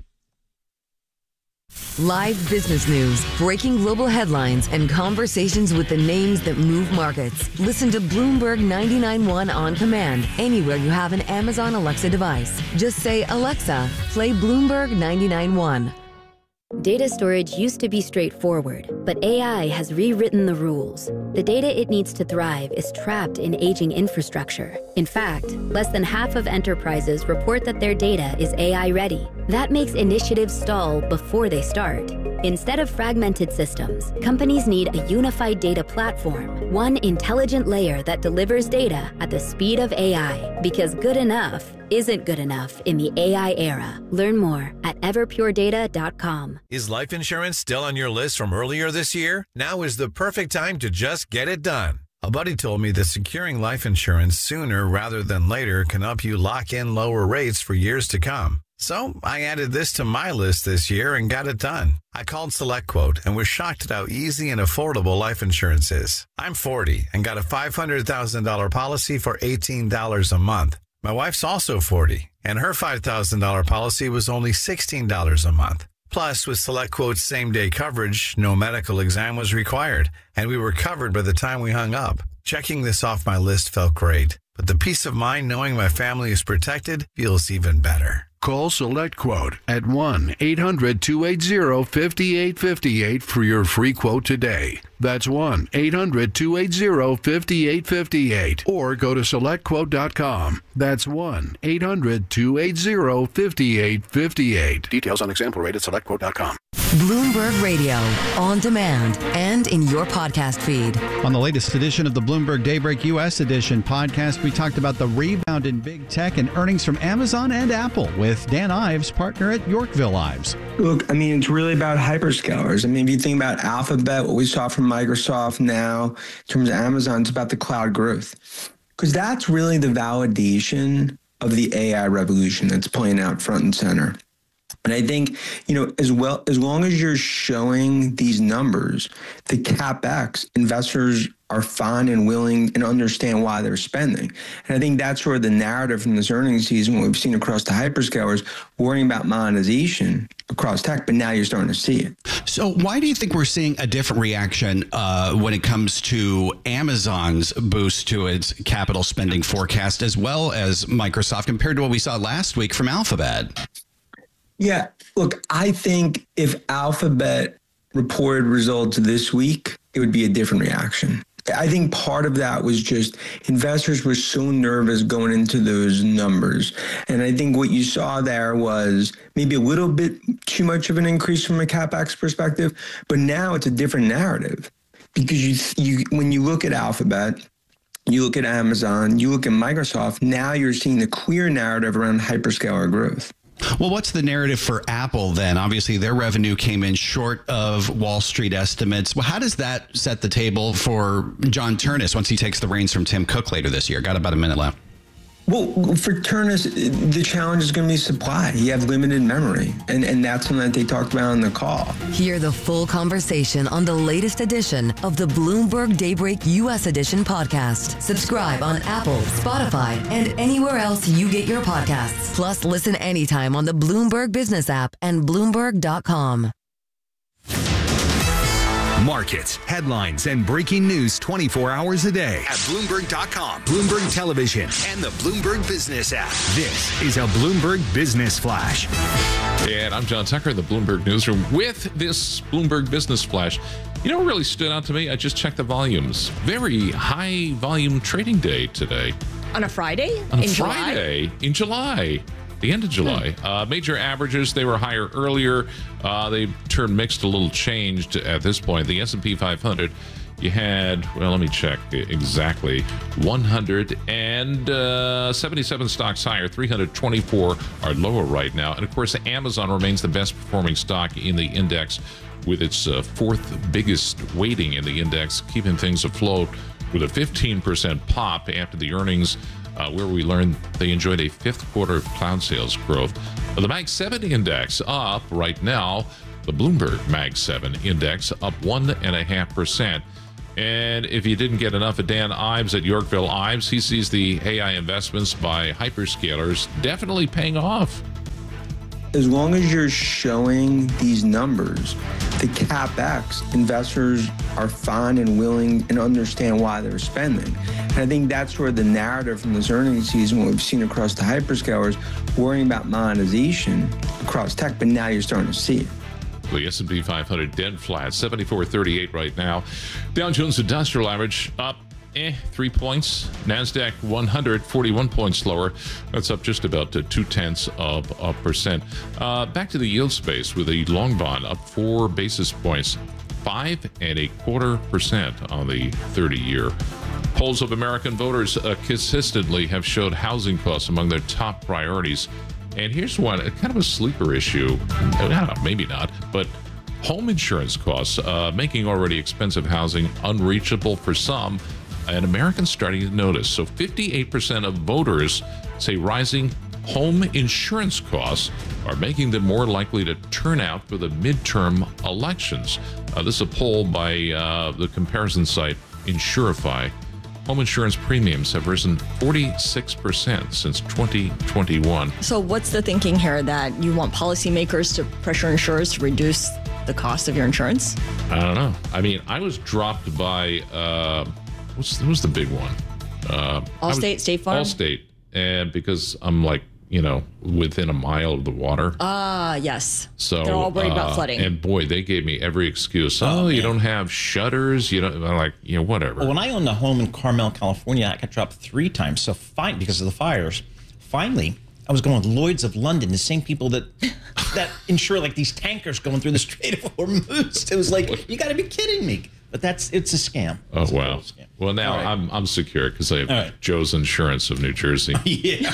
Live business news, breaking global headlines, and conversations with the names that move markets. Listen to Bloomberg ninety-nine point one on command anywhere you have an Amazon Alexa device. Just say, Alexa, play Bloomberg ninety-nine point one. Data storage used to be straightforward, but A I has rewritten the rules. The data it needs to thrive is trapped in aging infrastructure. In fact, less than half of enterprises report that their data is A I ready. That makes initiatives stall before they start. Instead of fragmented systems, companies need a unified data platform, one intelligent layer that delivers data at the speed of A I, because good enough isn't good enough in the A I era. Learn more at everpure data dot com. Is life insurance still on your list from earlier this year? Now is the perfect time to just get it done. A buddy told me that securing life insurance sooner rather than later can help you lock in lower rates for years to come. So I added this to my list this year and got it done. I called SelectQuote and was shocked at how easy and affordable life insurance is. I'm forty and got a five hundred thousand dollars policy for eighteen dollars a month. My wife's also forty, and her five thousand dollars policy was only sixteen dollars a month. Plus, with SelectQuote's same-day coverage, no medical exam was required, and we were covered by the time we hung up. Checking this off my list felt great, but the peace of mind knowing my family is protected feels even better. Call SelectQuote at one eight hundred two eight zero five eight five eight for your free quote today. That's one eight hundred two eight zero five eight five eight. Or go to select quote dot com. That's one eight hundred two eight zero five eight five eight. Details on example rate at select quote dot com. Bloomberg Radio, on demand and in your podcast feed. On the latest edition of the Bloomberg Daybreak U S Edition podcast, we talked about the rebound in big tech and earnings from Amazon and Apple with Dan Ives, partner at Yorkville Ives. Look, I mean, it's really about hyperscalers. I mean, if you think about Alphabet, what we saw from Microsoft now, in terms of Amazon, it's about the cloud growth. Because that's really the validation of the A I revolution that's playing out front and center. And I think, you know, as well, as long as you're showing these numbers, the CapEx, investors are fine and willing and understand why they're spending. And I think that's sort of the narrative from this earnings season, what we've seen across the hyperscalers, worrying about monetization across tech, but now you're starting to see it. So why do you think we're seeing a different reaction uh, when it comes to Amazon's boost to its capital spending forecast, as well as Microsoft, compared to what we saw last week from Alphabet? Yeah, look, I think if Alphabet reported results this week, it would be a different reaction. I think part of that was just investors were so nervous going into those numbers. And I think what you saw there was maybe a little bit too much of an increase from a CapEx perspective, but now it's a different narrative. Because you, you when you look at Alphabet, you look at Amazon, you look at Microsoft, now you're seeing the clear narrative around hyperscaler growth. Well, what's the narrative for Apple then? Obviously, their revenue came in short of Wall Street estimates. Well, how does that set the table for John Ternus once he takes the reins from Tim Cook later this year? Got about a minute left. Well, for Ternus, the challenge is going to be supply. You have limited memory, and, and that's something that they talked about on the call. Hear the full conversation on the latest edition of the Bloomberg Daybreak U S Edition podcast. Subscribe on Apple, Spotify, and anywhere else you get your podcasts. Plus, listen anytime on the Bloomberg Business app and Bloomberg dot com. Markets, headlines, and breaking news twenty-four hours a day at Bloomberg dot com, Bloomberg Television, and the Bloomberg Business app. This is a Bloomberg Business Flash. And I'm John Tucker in the Bloomberg Newsroom with this Bloomberg Business Flash. You know what really stood out to me? I just checked the volumes. Very high volume trading day today. On a Friday? On a in Friday July? in July. The end of July. Hmm. Uh, major averages, they were higher earlier. Uh, they turned mixed, a little changed at this point. The S and P five hundred, you had, well, let me check exactly, one hundred seventy-seven stocks higher, three hundred twenty-four are lower right now. And of course, Amazon remains the best performing stock in the index with its uh, fourth biggest weighting in the index, keeping things afloat with a fifteen percent pop after the earnings. Uh, where we learned they enjoyed a fifth quarter of cloud sales growth. The Mag seven index up right now. The Bloomberg Mag seven index up one and a half percent. And if you didn't get enough of Dan Ives at Yorkville Ives, he sees the A I investments by hyperscalers definitely paying off. As long as you're showing these numbers, the CapEx, investors are fine and willing and understand why they're spending. And I think that's where the narrative from this earnings season, what we've seen across the hyperscalers, worrying about monetization across tech, but now you're starting to see it. The S and P five hundred dead flat, seventy-four thirty-eight right now. Dow Jones Industrial Average up Eh, three points. NASDAQ one hundred, forty-one points lower. That's up just about to two-tenths of a percent. Uh, back to the yield space with a long bond up four basis points, five and a quarter percent on the thirty-year. Polls of American voters uh, consistently have showed housing costs among their top priorities. And here's one, kind of a sleeper issue. I don't know, maybe not, but home insurance costs, uh, making already expensive housing unreachable for some. And Americans starting to notice. So fifty-eight percent of voters say rising home insurance costs are making them more likely to turn out for the midterm elections. Uh, this is a poll by uh, the comparison site Insurify. Home insurance premiums have risen forty-six percent since twenty twenty-one. So what's the thinking here, that you want policymakers to pressure insurers to reduce the cost of your insurance? I don't know. I mean, I was dropped by... Uh, What's, who's the big one? Uh, Allstate, State Farm? Allstate. And because I'm like, you know, within a mile of the water. Ah, uh, yes. So they're all worried uh, about flooding. And boy, they gave me every excuse. Oh, oh you don't have shutters. You don't, I'm like, you know, whatever. Well, when I owned a home in Carmel, California, I got dropped three times. So fine, because of the fires. Finally, I was going with Lloyd's of London, the same people that that insure like these tankers going through the Strait of Hormuz. It was like, you got to be kidding me. But that's it's a scam. Oh, it's wow. Scam. Well, now right. I'm I'm secure because I have right. Joe's Insurance of New Jersey. Yeah.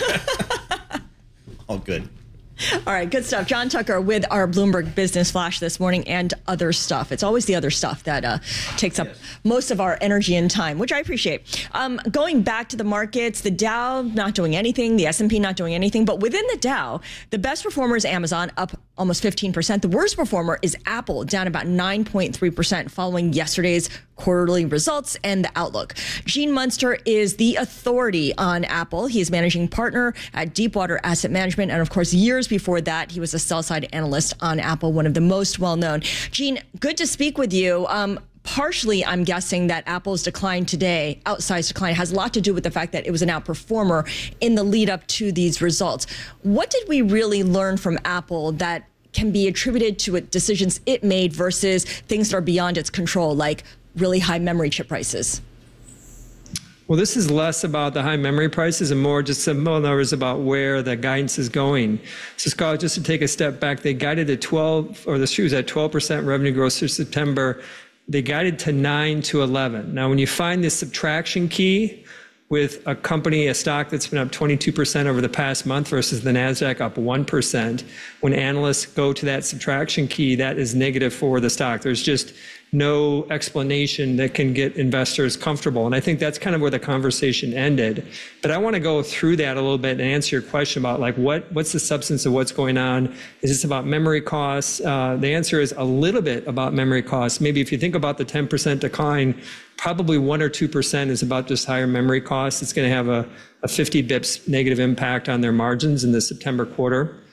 All good. All right, good stuff. John Tucker with our Bloomberg Business Flash this morning and other stuff. It's always the other stuff that uh, takes up yes. most of our energy and time, which I appreciate. Um, going back to the markets, the Dow not doing anything, the S and P not doing anything. But within the Dow, the best performer is Amazon, up almost fifteen percent. The worst performer is Apple, down about nine point three percent following yesterday's quarterly results and the outlook. Gene Munster is the authority on Apple. He is managing partner at Deepwater Asset Management. And of course, years before that, he was a sell-side analyst on Apple, one of the most well-known. Gene, good to speak with you. Um, Partially, I'm guessing that Apple's decline today, outsized decline, has a lot to do with the fact that it was an outperformer in the lead up to these results. What did we really learn from Apple that can be attributed to it, decisions it made versus things that are beyond its control, like really high memory chip prices? Well, this is less about the high memory prices and more just simple numbers about where the guidance is going. So, Scott, just to take a step back, they guided to twelve, or the shoes at twelve percent revenue growth through September. They guided to nine to eleven. Now, when you find this subtraction key with a company, a stock that's been up twenty-two percent over the past month versus the NASDAQ up one percent, when analysts go to that subtraction key, that is negative for the stock. There's just no explanation that can get investors comfortable. And I think that's kind of where the conversation ended. But I want to go through that a little bit and answer your question about like what what's the substance of what's going on? Is this about memory costs? Uh, the answer is a little bit about memory costs. Maybe if you think about the ten percent decline, probably one or two percent is about just higher memory costs. It's going to have a, a fifty bips negative impact on their margins in the September quarter.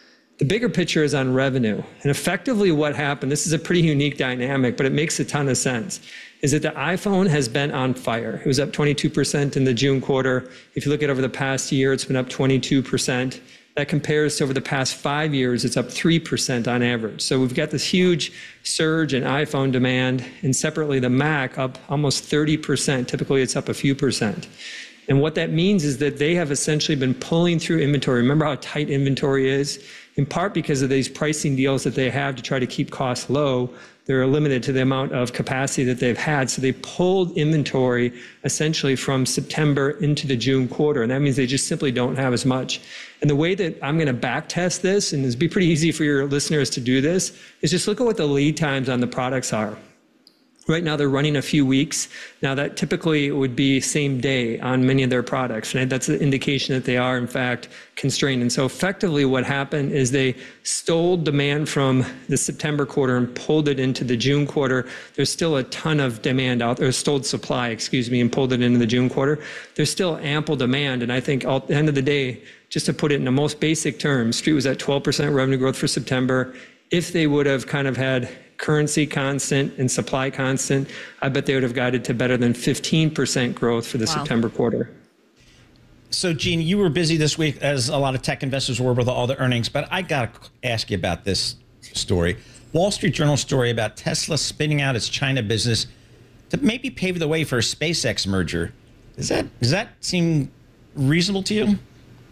The bigger picture is on revenue. And effectively what happened, this is a pretty unique dynamic, but it makes a ton of sense, is that the iPhone has been on fire. It was up twenty-two percent in the June quarter. If you look at over the past year, it's been up twenty-two percent. That compares to over the past five years, it's up three percent on average. So we've got this huge surge in iPhone demand, and separately the Mac up almost thirty percent. Typically it's up a few percent. And what that means is that they have essentially been pulling through inventory. Remember how tight inventory is? In part because of these pricing deals that they have to try to keep costs low. They're limited to the amount of capacity that they've had. So they pulled inventory essentially from September into the June quarter. And that means they just simply don't have as much. And the way that I'm going to back test this, and it'll be pretty easy for your listeners to do this, is just look at what the lead times on the products are. Right now, they're running a few weeks. Now, that typically would be same day on many of their products. And that's an indication that they are, in fact, constrained. And so effectively what happened is they stole demand from the September quarter and pulled it into the June quarter. There's still a ton of demand out there, stole supply, excuse me, and pulled it into the June quarter. There's still ample demand. And I think at the end of the day, just to put it in the most basic terms, Street was at twelve percent revenue growth for September. If they would have kind of had currency constant and supply constant, I bet they would have guided to better than fifteen percent growth for the wow. September quarter. So, Gene, you were busy this week, as a lot of tech investors were, with all the earnings, but I got to ask you about this story. Wall Street Journal story about Tesla spinning out its China business to maybe pave the way for a SpaceX merger. Does that, does that seem reasonable to you?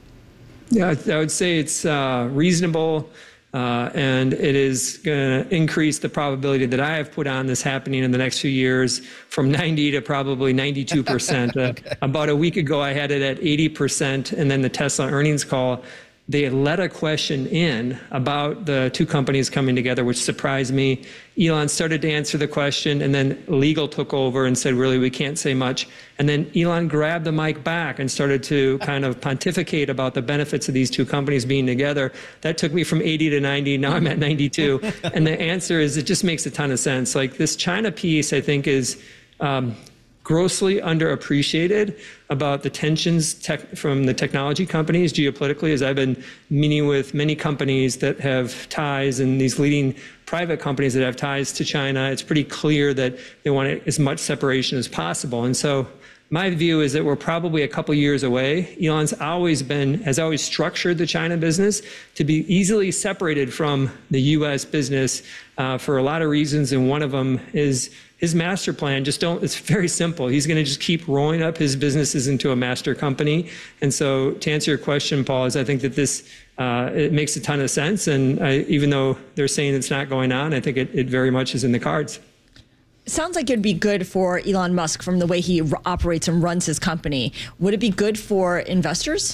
Yeah, I would say it's uh, reasonable. Uh, and it is going to increase the probability that I have put on this happening in the next few years from ninety to probably ninety-two percent. okay. uh, about a week ago, I had it at eighty percent. And then the Tesla earnings call, they let a question in about the two companies coming together, which surprised me. Elon started to answer the question, and then legal took over and said, really, we can't say much. And then Elon grabbed the mic back and started to kind of pontificate about the benefits of these two companies being together. That took me from eighty to ninety. Now I'm at ninety-two. And the answer is, it just makes a ton of sense. Like, this China piece, I think, is um, grossly underappreciated about the tensions tech, from the technology companies geopolitically. As I've been meeting with many companies that have ties, and these leading private companies that have ties to China, it's pretty clear that they want as much separation as possible. And so my view is that we're probably a couple years away. Elon's always been, has always structured the China business to be easily separated from the U S business uh, for a lot of reasons. And one of them is his master plan. Just don't, it's very simple. He's going to just keep rolling up his businesses into a master company. And so to answer your question, Paul, is I think that this, uh, it makes a ton of sense. And I, even though they're saying it's not going on, I think it, it very much is in the cards. Sounds like it'd be good for Elon Musk from the way he r- operates and runs his company. Would it be good for investors?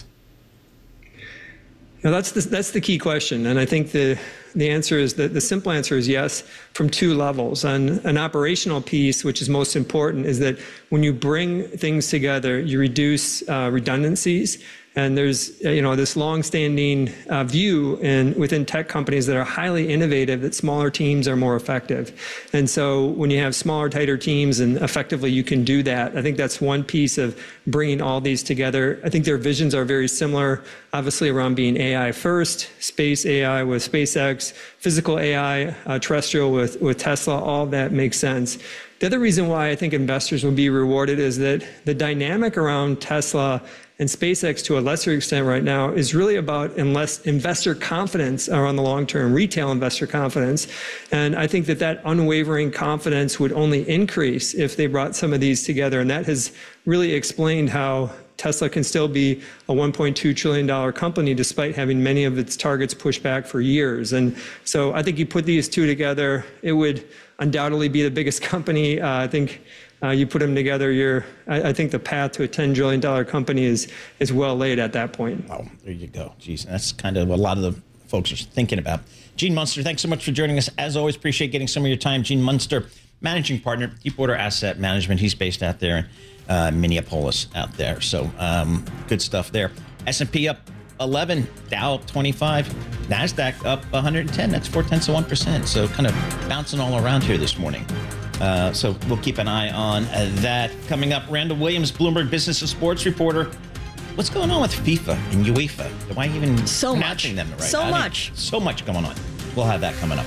Now, that's the, that's the key question. And I think the, the answer is that the simple answer is yes, from two levels. On an operational piece, which is most important, is that when you bring things together, you reduce uh, redundancies. And there's, you know, this long-standing uh, view in, within tech companies that are highly innovative that smaller teams are more effective. And so when you have smaller, tighter teams and effectively you can do that, I think that's one piece of bringing all these together. I think their visions are very similar, obviously around being A I first, space A I with SpaceX, physical A I, uh, terrestrial with, with Tesla, all that makes sense. The other reason why I think investors will be rewarded is that the dynamic around Tesla and SpaceX, to a lesser extent right now, is really about unless investor confidence around the long term, retail investor confidence. And I think that that unwavering confidence would only increase if they brought some of these together. And that has really explained how Tesla can still be a one point two trillion dollars company despite having many of its targets pushed back for years. And so I think you put these two together, it would undoubtedly be the biggest company. Uh, I think Uh, you put them together, you're, I, I think the path to a ten trillion dollars company is is well laid at that point. Oh, there you go. Geez, that's kind of what a lot of the folks are thinking about. Gene Munster, thanks so much for joining us. As always, appreciate getting some of your time. Gene Munster, managing partner, Deepwater Asset Management. He's based out there in uh, Minneapolis out there. So um, good stuff there. S and P up eleven, Dow up twenty-five, NASDAQ up one hundred ten. That's four tenths of one percent. So kind of bouncing all around here this morning. Uh, so we'll keep an eye on uh, that. Coming up, Randall Williams, Bloomberg Business and Sports reporter. What's going on with FIFA and UEFA? Why even so pronouncing much. them right? So I mean, much. so much going on. We'll have that coming up.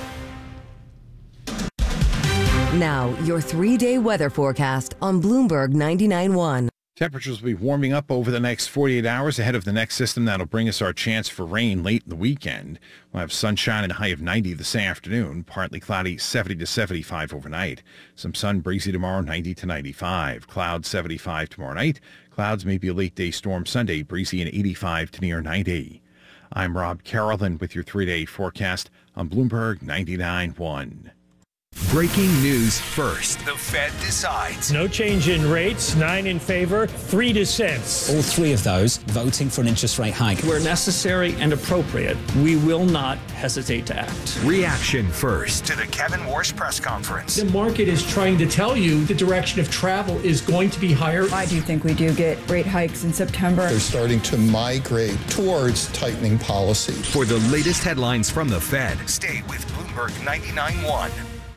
Now, your three-day weather forecast on Bloomberg ninety-nine point one. Temperatures will be warming up over the next forty-eight hours ahead of the next system that'll bring us our chance for rain late in the weekend. We'll have sunshine and a high of ninety this afternoon, partly cloudy, seventy to seventy-five overnight. Some sun, breezy tomorrow, ninety to ninety-five. Clouds, seventy-five tomorrow night. Clouds, maybe a late day storm Sunday, breezy and eighty-five to near ninety. I'm Rob Carolyn with your three-day forecast on Bloomberg ninety-nine point one. Breaking news first. The Fed decides. No change in rates, nine in favor, three dissents. All three of those voting for an interest rate hike. Where necessary and appropriate, we will not hesitate to act. Reaction first to the Kevin Warsh press conference. The market is trying to tell you the direction of travel is going to be higher. I do think we do get rate hikes in September. They're starting to migrate towards tightening policy. For the latest headlines from the Fed, stay with Bloomberg ninety-nine point one.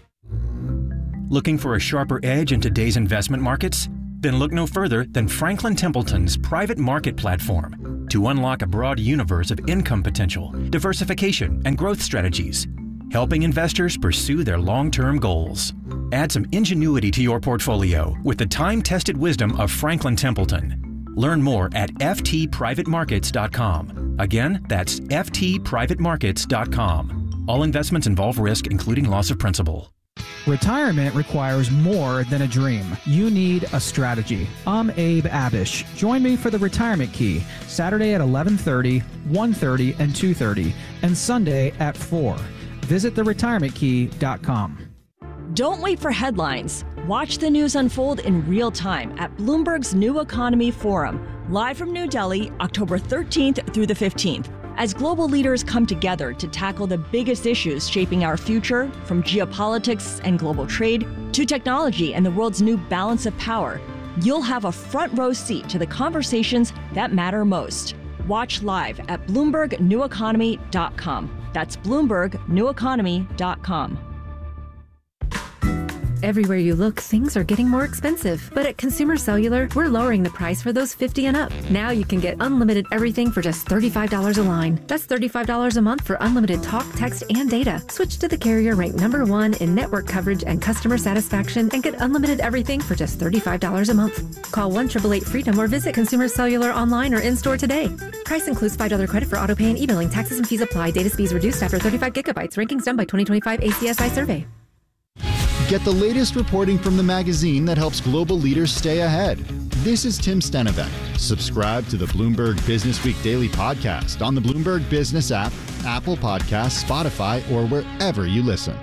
Looking for a sharper edge in today's investment markets? Then look no further than Franklin Templeton's private market platform to unlock a broad universe of income potential, diversification, and growth strategies, helping investors pursue their long-term goals. Add some ingenuity to your portfolio with the time-tested wisdom of Franklin Templeton. Learn more at f t private markets dot com. Again, that's f t private markets dot com. All investments involve risk, including loss of principal. Retirement requires more than a dream. You need a strategy. I'm Abe Abish. Join me for the Retirement Key, Saturday at eleven thirty, one thirty, and two thirty, and Sunday at four. Visit the retirement key dot com. Don't wait for headlines. Watch the news unfold in real time at Bloomberg's New Economy Forum, live from New Delhi, October thirteenth through the fifteenth. As global leaders come together to tackle the biggest issues shaping our future, from geopolitics and global trade to technology and the world's new balance of power, you'll have a front row seat to the conversations that matter most. Watch live at Bloomberg New Economy dot com. That's Bloomberg New Economy dot com. Everywhere you look, things are getting more expensive. But at Consumer Cellular, we're lowering the price for those fifty and up. Now you can get unlimited everything for just thirty-five dollars a line. That's thirty-five dollars a month for unlimited talk, text, and data. Switch to the carrier ranked number one in network coverage and customer satisfaction and get unlimited everything for just thirty-five dollars a month. Call one eight eight eight freedom or visit Consumer Cellular online or in-store today. Price includes five dollars credit for auto pay and e-billing. Taxes and fees apply. Data speeds reduced after thirty-five gigabytes. Rankings done by twenty twenty-five A C S I survey. Get the latest reporting from the magazine that helps global leaders stay ahead. This is Tim Stenevec. Subscribe to the Bloomberg Business Week Daily Podcast on the Bloomberg Business app, Apple Podcasts, Spotify, or wherever you listen.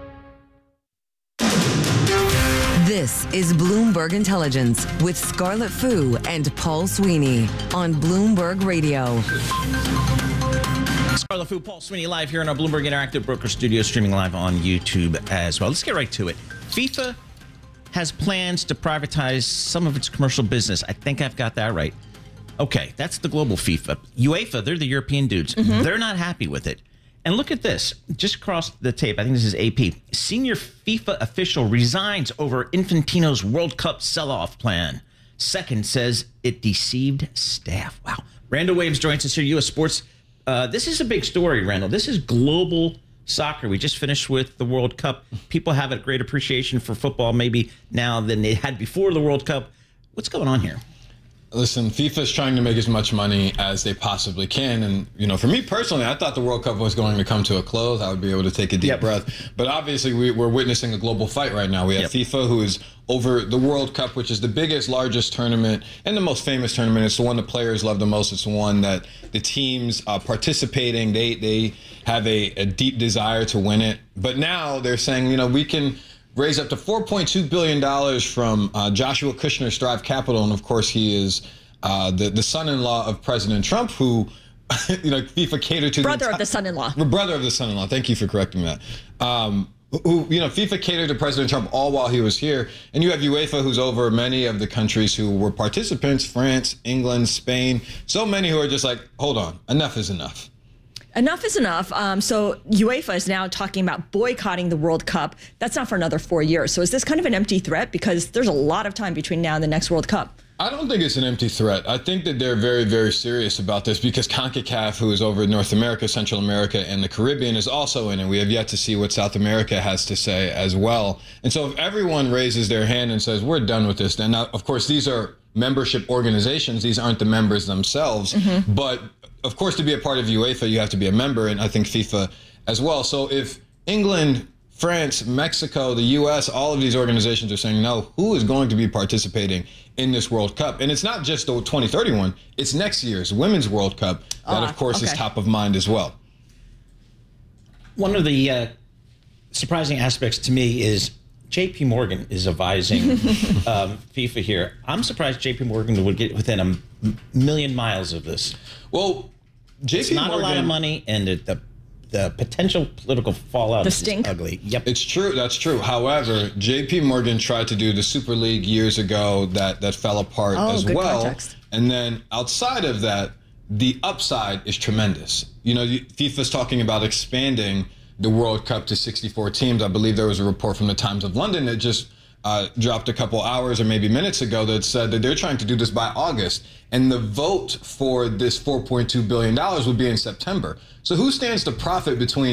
This is Bloomberg Intelligence with Scarlett Fu and Paul Sweeney on Bloomberg Radio. Scarlett Fu, Paul Sweeney, live here in our Bloomberg Interactive Broker Studio, streaming live on YouTube as well. Let's get right to it. FIFA has plans to privatize some of its commercial business. I think I've got that right. Okay, that's the global FIFA. UEFA, they're the European dudes. Mm-hmm. They're not happy with it. And look at this. Just across the tape, I think this is A P. Senior FIFA official resigns over Infantino's World Cup sell-off plan. Second says it deceived staff. Wow. Randall Waves joins us here, U S Sports. Uh, this is a big story, Randall. This is global soccer. We just finished with the World Cup. People have a great appreciation for football maybe now than they had before the World Cup. What's going on here? Listen, FIFA is trying to make as much money as they possibly can. And, you know, for me personally, I thought the World Cup was going to come to a close. I would be able to take a deep yep. breath. But obviously, we, we're witnessing a global fight right now. We have yep. FIFA, who is over the World Cup, which is the biggest, largest tournament and the most famous tournament. It's the one the players love the most. It's the one that the teams uh, participating, they, they have a, a deep desire to win it. But now they're saying, you know, we can raise up to four point two billion dollars from uh, Joshua Kushner, Strive Capital. And, of course, he is uh, the, the son-in-law of President Trump, who, you know, FIFA catered to. Brother the of the son-in-law. Brother of the son-in-law. Thank you for correcting that. Um, who, you know, FIFA catered to President Trump all while he was here. And you have UEFA, who's over many of the countries who were participants, France, England, Spain. So many who are just like, hold on, enough is enough. Enough is enough. Um, so UEFA is now talking about boycotting the World Cup. That's not for another four years. So is this kind of an empty threat? Because there's a lot of time between now and the next World Cup. I don't think it's an empty threat. I think that they're very, very serious about this because CONCACAF, who is over North America, Central America, and the Caribbean, is also in it. We have yet to see what South America has to say as well. And so if everyone raises their hand and says, we're done with this, then now, of course, these are membership organizations. These aren't the members themselves. Mm-hmm. But, of course, to be a part of UEFA, you have to be a member, and I think FIFA as well. So if England, France, Mexico, the U S, all of these organizations are saying no, who is going to be participating in this World Cup? And it's not just the twenty thirty-one, it's next year's Women's World Cup that, uh, of course, okay. is top of mind as well. One of the uh, surprising aspects to me is J P Morgan is advising um, FIFA here. I'm surprised J P Morgan would get within a m- million miles of this. Well, J P it's not Morgan, a lot of money, and it, the the potential political fallout the is stink. ugly. Yep, it's true. That's true. However, J P Morgan tried to do the Super League years ago that that fell apart oh, as good well. Context. And then outside of that, the upside is tremendous. You know, FIFA's talking about expanding the World Cup to sixty-four teams. I believe there was a report from the Times of London that just uh, dropped a couple hours or maybe minutes ago that said that they're trying to do this by August. And the vote for this four point two billion dollars would be in September. So who stands to profit between